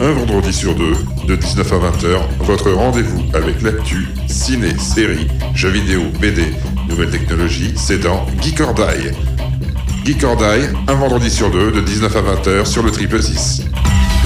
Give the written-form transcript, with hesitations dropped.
Un vendredi sur deux, de 19 à 20h, votre rendez-vous avec l'actu, ciné, séries, jeux vidéo, BD, nouvelles technologies, c'est dans Geek or Die. Geek or Die, un vendredi sur deux, de 19 à 20h sur le 666.